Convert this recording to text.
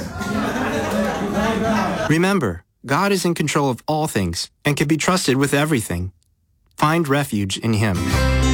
Remember, God is in control of all things and can be trusted with everything. Find refuge in Him.